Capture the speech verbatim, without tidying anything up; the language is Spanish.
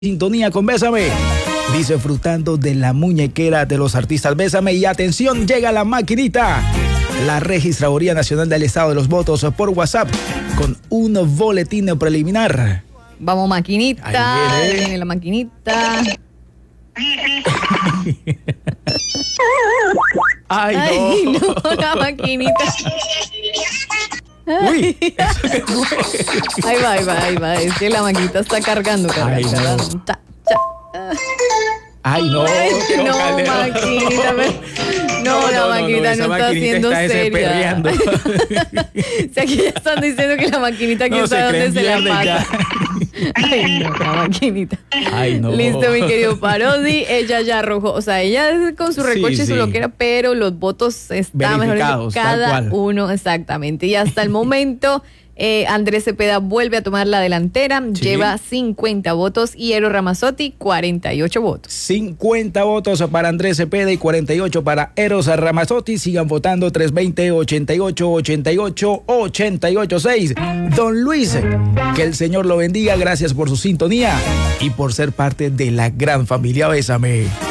Sintonía con Bésame, disfrutando de la muñequera de los artistas Bésame. Y atención, llega la maquinita, la Registraduría Nacional del Estado de los Votos, por WhatsApp con un boletín preliminar. Vamos, maquinita, Ahí viene. viene la maquinita. Ay, no. Ay, no, la maquinita. Uy, Ahí va, ahí va, ahí va. Es que la maquinita está cargando, cargando. Ay, no. cargando. Ta, ta. ay, no. Ay, qué no, Calderón. maquinita. me- No, la maquinita esa no, está maquinita siendo está seria. desperreando. O sea, que ya están diciendo que la maquinita quién No, se sabe dónde se la creen viernes pasa. Ay, no, la maquinita. Ay, no. Listo, mi querido Parodi. Ella ya arrojó, o sea, ella con su recoche Sí, y su sí. loquera, pero los votos están mejor dicho, Verificados, tal cada cual. uno exactamente. Y hasta el momento, eh, Andrés Cepeda vuelve a tomar la delantera, Sí. lleva cincuenta votos y Eros Ramazzotti cuarenta y ocho votos. cincuenta votos para Andrés Cepeda y cuarenta y ocho para Eros Ramazzotti. Sigan votando tres veinte, ochenta y ocho, ochenta y ocho, ochenta y ocho seis. Don Luis, que el Señor lo bendiga. Gracias por su sintonía y por ser parte de la gran familia Bésame.